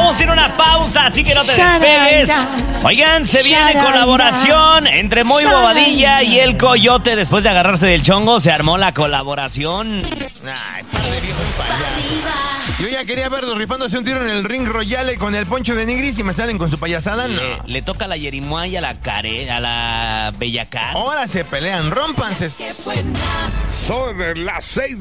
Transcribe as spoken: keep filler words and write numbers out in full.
Vamos a ir a una pausa, así que no te despegues. Oigan, se viene colaboración entre Moy Bobadilla y el Coyote. Después de agarrarse del chongo, se armó la colaboración. Ay, padre viejo payaso. Yo ya quería verlos rifándose un tiro en el Ring Royale con el Poncho de Nigris y me salen con su payasada. No. Le, le toca a la Yerimoa y a la Care, a la Bellacat. Ahora se pelean, rómpanse. Son las seis